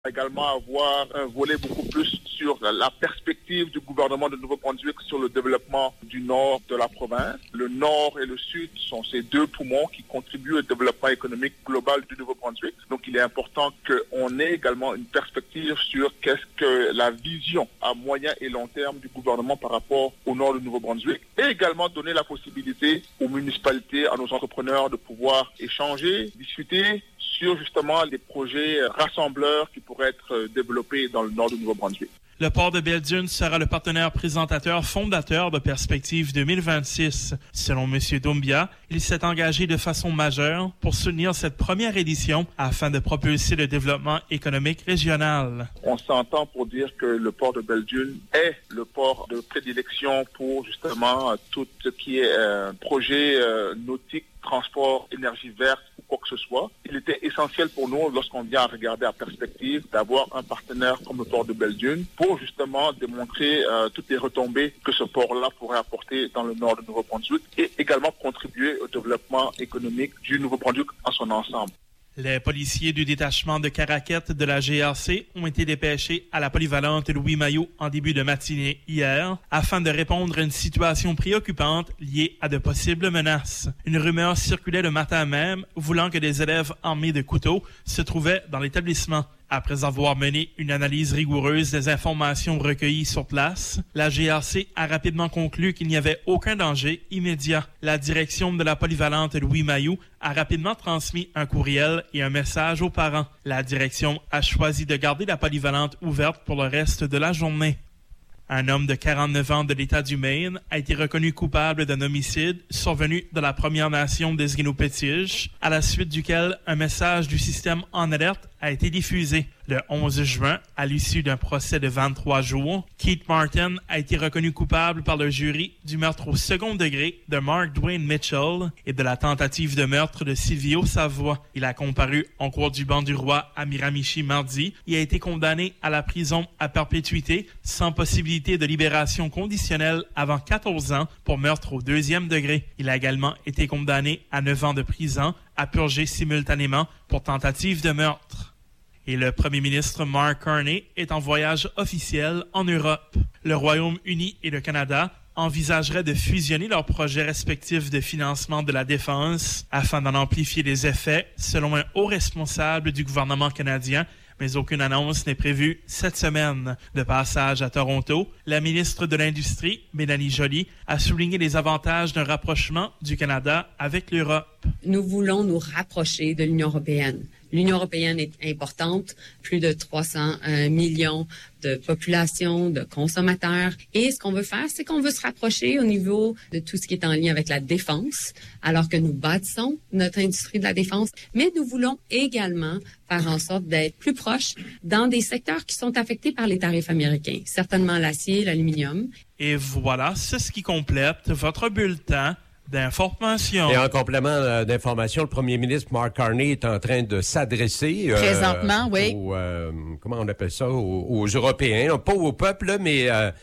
Également avoir un volet beaucoup plus sur la perspective du gouvernement de Nouveau-Brunswick sur le développement du nord de la province. Le nord et le sud sont ces deux poumons qui contribuent au développement économique global du Nouveau-Brunswick. Donc il est important qu'on ait également une perspective sur qu'est-ce que la vision à moyen et long terme du gouvernement par rapport au nord du Nouveau-Brunswick, et également donner la possibilité aux municipalités, à nos entrepreneurs de pouvoir échanger, discuter sur justement les projets rassembleurs qui pourraient être développés dans le nord du Nouveau-Brunswick. Le port de Belle-Dune sera le partenaire présentateur fondateur de Perspective 2026. Selon M. Doumbia, il s'est engagé de façon majeure pour soutenir cette première édition afin de propulser le développement économique régional. On s'entend pour dire que le port de Belle-Dune est le port de prédilection pour justement tout ce qui est projet nautique, transport, énergie verte ou quoi que ce soit. Il était essentiel pour nous, lorsqu'on vient à regarder à Perspective, d'avoir un partenaire comme le port de Belle-Dune pour justement démontrer toutes les retombées que ce port-là pourrait apporter dans le nord de Nouveau-Brunswick et également contribuer au développement économique du Nouveau-Brunswick en son ensemble. Les policiers du détachement de Caraquette de la GRC ont été dépêchés à la polyvalente Louis Mailloux en début de matinée hier afin de répondre à une situation préoccupante liée à de possibles menaces. Une rumeur circulait le matin même voulant que des élèves armés de couteaux se trouvaient dans l'établissement. Après avoir mené une analyse rigoureuse des informations recueillies sur place, la GRC a rapidement conclu qu'il n'y avait aucun danger immédiat. La direction de la polyvalente Louis Mailloux a rapidement transmis un courriel et un message aux parents. La direction a choisi de garder la polyvalente ouverte pour le reste de la journée. Un homme de 49 ans de l'État du Maine a été reconnu coupable d'un homicide survenu dans la Première Nation des Inupiatish, à la suite duquel un message du système En Alerte a été diffusé. Le 11 juin, à l'issue d'un procès de 23 jours, Keith Martin a été reconnu coupable par le jury du meurtre au second degré de Mark Dwayne Mitchell et de la tentative de meurtre de Silvio Savoie. Il a comparu en cour du banc du roi à Miramichi mardi et a été condamné à la prison à perpétuité sans possibilité de libération conditionnelle avant 14 ans pour meurtre au deuxième degré. Il a également été condamné à 9 ans de prison à purger simultanément pour tentative de meurtre. Et le premier ministre Mark Carney est en voyage officiel en Europe. Le Royaume-Uni et le Canada envisageraient de fusionner leurs projets respectifs de financement de la défense afin d'en amplifier les effets, selon un haut responsable du gouvernement canadien, mais aucune annonce n'est prévue cette semaine. De passage à Toronto, la ministre de l'Industrie, Mélanie Joly, a souligné les avantages d'un rapprochement du Canada avec l'Europe. Nous voulons nous rapprocher de l'Union européenne. L'Union européenne est importante, plus de 300 millions de population, de consommateurs. Et ce qu'on veut faire, c'est qu'on veut se rapprocher au niveau de tout ce qui est en lien avec la défense, alors que nous bâtissons notre industrie de la défense. Mais nous voulons également faire en sorte d'être plus proches dans des secteurs qui sont affectés par les tarifs américains, certainement l'acier, l'aluminium. Et voilà, c'est ce qui complète votre bulletin d'information. Et en complément d'information, le premier ministre Mark Carney est en train de s'adresser présentement, oui. Comment on appelle ça, aux Européens, pas au peuple, mais à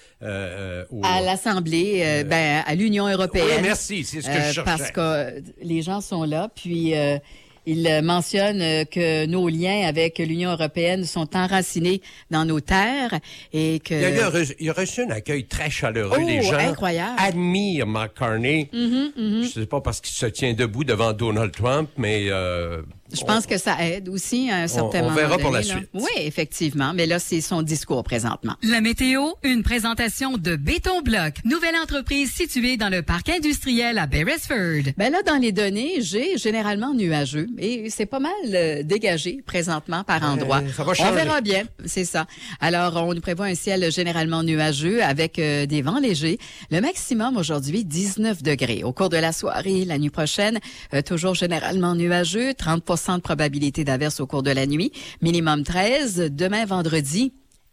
l'Assemblée, à l'Union européenne. Oui, merci, c'est ce que je cherchais. Parce que les gens sont là, puis il mentionne que nos liens avec l'Union européenne sont enracinés dans nos terres et que... Il a reçu un accueil très chaleureux. Les gens admirent Mark Carney. Je sais pas parce qu'il se tient debout devant Donald Trump, mais... je pense que ça aide aussi à un certain moment. On verra donné, pour la là. suite. Oui, effectivement. Mais là, c'est son discours présentement. La météo, une présentation de Béton Bloc, nouvelle entreprise située dans le parc industriel à Beresford. Ben là, dans les données, j'ai généralement nuageux et c'est pas mal dégagé présentement par endroits. Ça va changer. On verra bien, c'est ça. Alors, on nous prévoit un ciel généralement nuageux avec des vents légers. Le maximum aujourd'hui, 19 degrés. Au cours de la soirée, la nuit prochaine, toujours généralement nuageux, 30% de probabilité d'averse au cours de la nuit, minimum 13. Demain, vendredi,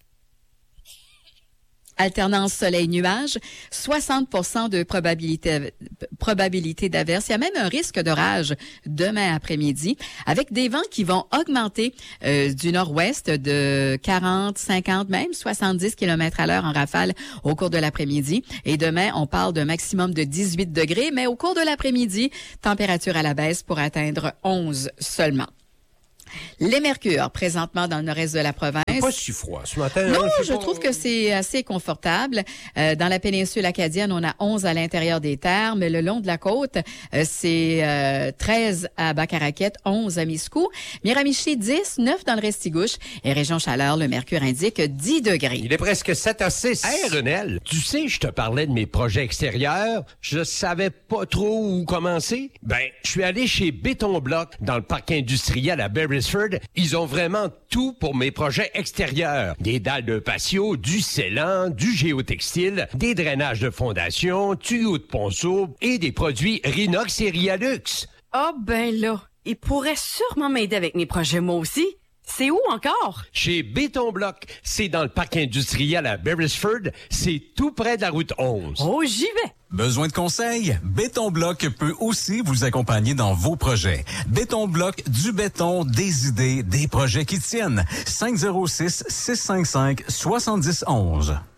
alternance soleil-nuage, 60% de probabilité d'averse. Il y a même un risque d'orage demain après-midi avec des vents qui vont augmenter du nord-ouest de 40, 50, même 70 km à l'heure en rafale au cours de l'après-midi. Et demain, on parle d'un maximum de 18 degrés, mais au cours de l'après-midi, température à la baisse pour atteindre 11 seulement. Les mercures, présentement dans le nord-est de la province. C'est pas si froid ce matin. Non, je trouve que c'est assez confortable. Dans la péninsule acadienne, on a 11 à l'intérieur des terres, mais le long de la côte, c'est 13 à Bas-Caraquette, 11 à Miscou, Miramichi 10, 9 dans le Restigouche et région chaleur, le mercure indique 10 degrés. Il est presque 7 à 6. Hey, Renel, tu sais, je te parlais de mes projets extérieurs. Je savais pas trop où commencer. Ben, je suis allé chez Béton Bloc dans le parc industriel à Beresford. Ils ont vraiment tout pour mes projets extérieurs. Des dalles de patio, du scellant, du géotextile, des drainages de fondation, tuyaux de ponceau et des produits Rinox et Rialux. Ah ben là, ils pourraient sûrement m'aider avec mes projets moi aussi. C'est où encore? Chez Béton Bloc. C'est dans le parc industriel à Beresford. C'est tout près de la route 11. Oh, j'y vais! Besoin de conseils? Béton Bloc peut aussi vous accompagner dans vos projets. Béton Bloc, du béton, des idées, des projets qui tiennent. 506-655-7011.